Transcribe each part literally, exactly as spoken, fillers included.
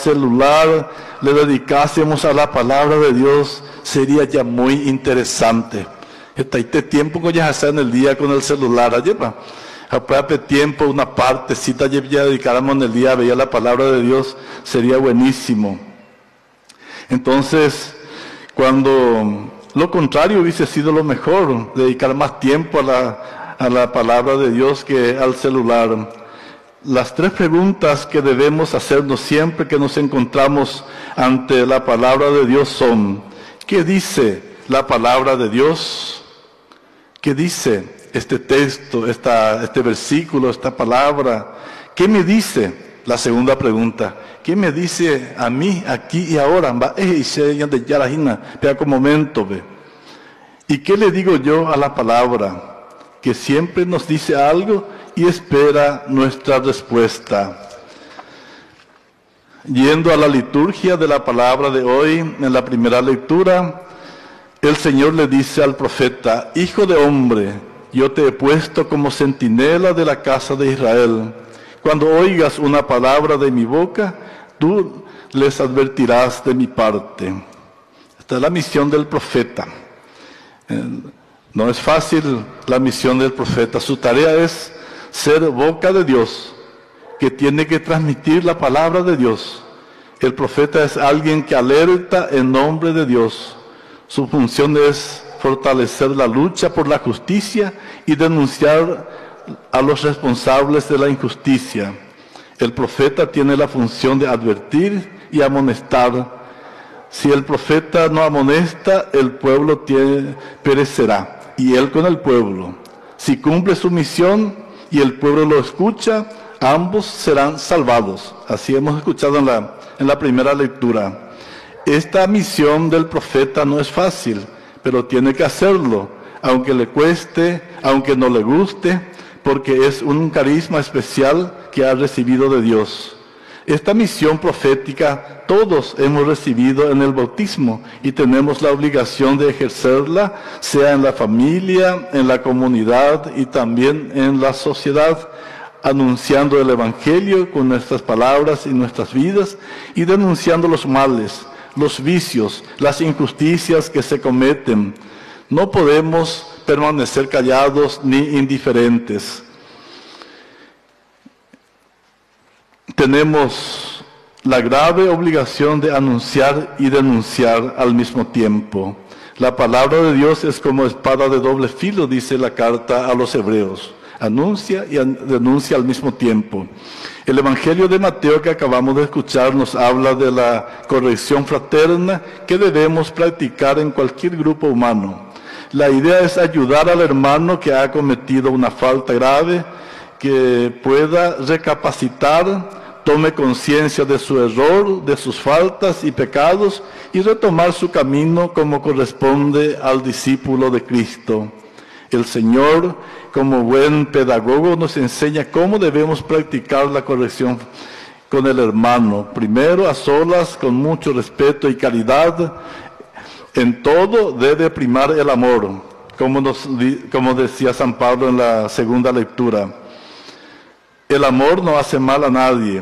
celular le dedicásemos a la palabra de Dios, sería ya muy interesante. Este tiempo que ya está en el día con el celular, lleva. Aparte tiempo, una partecita ya dedicáramos en el día a ver la palabra de Dios, sería buenísimo. Entonces, cuando lo contrario hubiese sido lo mejor, dedicar más tiempo a la, a la palabra de Dios que al celular. Las tres preguntas que debemos hacernos siempre que nos encontramos ante la palabra de Dios son: ¿qué dice la palabra de Dios? ¿Qué dice este texto, esta, este versículo, esta palabra? ¿Qué me dice? La segunda pregunta: ¿qué me dice a mí aquí y ahora? Como momento, ve. ¿Y qué le digo yo a la palabra? Que siempre nos dice algo y espera nuestra respuesta. Yendo a la liturgia de la palabra de hoy, en la primera lectura, el Señor le dice al profeta: Hijo de hombre, yo te he puesto como centinela de la casa de Israel. Cuando oigas una palabra de mi boca, tú les advertirás de mi parte. Esta es la misión del profeta. No es fácil la misión del profeta. Su tarea es ser boca de Dios, que tiene que transmitir la palabra de Dios. El profeta es alguien que alerta en nombre de Dios. Su función es fortalecer la lucha por la justicia y denunciar a los responsables de la injusticia. El profeta tiene la función de advertir y amonestar. Si el profeta no amonesta, el pueblo tiene, perecerá, y él con el pueblo. Si cumple su misión y el pueblo lo escucha, ambos serán salvados. Así hemos escuchado en la, en la primera lectura. Esta misión del profeta no es fácil, pero tiene que hacerlo, aunque le cueste, aunque no le guste, porque es un carisma especial que ha recibido de Dios. Esta misión profética todos hemos recibido en el bautismo y tenemos la obligación de ejercerla, sea en la familia, en la comunidad y también en la sociedad, anunciando el Evangelio con nuestras palabras y nuestras vidas y denunciando los males, los vicios, las injusticias que se cometen. No podemos permanecer callados ni indiferentes. Tenemos la grave obligación de anunciar y denunciar al mismo tiempo. La palabra de Dios es como espada de doble filo, dice la carta a los hebreos. Anuncia y denuncia al mismo tiempo. El Evangelio de Mateo que acabamos de escuchar nos habla de la corrección fraterna que debemos practicar en cualquier grupo humano. La idea es ayudar al hermano que ha cometido una falta grave, que pueda recapacitar, tome conciencia de su error, de sus faltas y pecados y retomar su camino como corresponde al discípulo de Cristo. El Señor, como buen pedagogo, nos enseña cómo debemos practicar la corrección con el hermano. Primero, a solas, con mucho respeto y caridad. En todo debe primar el amor, como, nos, como decía San Pablo en la segunda lectura. El amor no hace mal a nadie.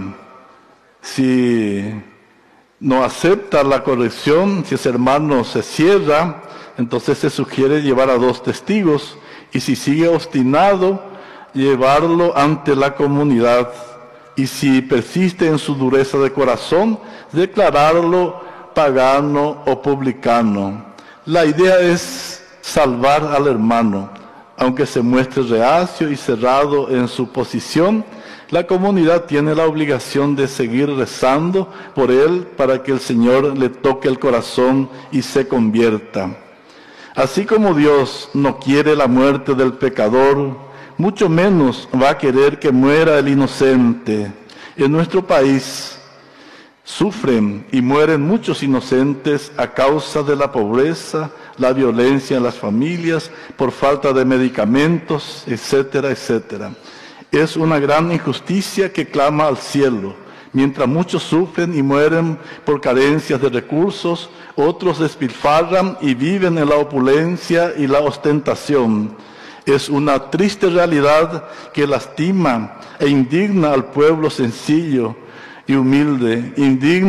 Si no acepta la corrección, si ese hermano se cierra, entonces se sugiere llevar a dos testigos, y si sigue obstinado, llevarlo ante la comunidad, y si persiste en su dureza de corazón, declararlo pagano o publicano. La idea es salvar al hermano, aunque se muestre reacio y cerrado en su posición. La comunidad tiene la obligación de seguir rezando por él para que el Señor le toque el corazón y se convierta. Así como Dios no quiere la muerte del pecador, mucho menos va a querer que muera el inocente. En nuestro país sufren y mueren muchos inocentes a causa de la pobreza, la violencia en las familias, por falta de medicamentos, etcétera, etcétera. Es una gran injusticia que clama al cielo. Mientras muchos sufren y mueren por carencias de recursos, otros despilfarran y viven en la opulencia y la ostentación. Es una triste realidad que lastima e indigna al pueblo sencillo y humilde, indigna